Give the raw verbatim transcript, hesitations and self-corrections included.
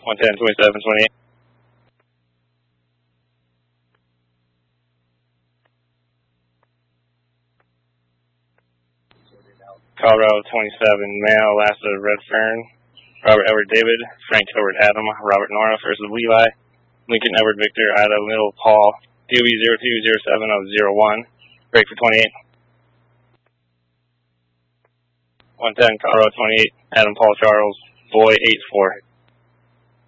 one ten, twenty-seven, twenty-eight. Colorado twenty-seven, male, last of Red Fern. Robert Edward David, Frank Edward Adam, Robert Nora versus Levi. Lincoln Edward Victor, Ida Middle Paul. D O B zero two zero seven oh zero one. Break for twenty-eight. one ten, Colorado twenty-eight, Adam Paul Charles, Boy eight four.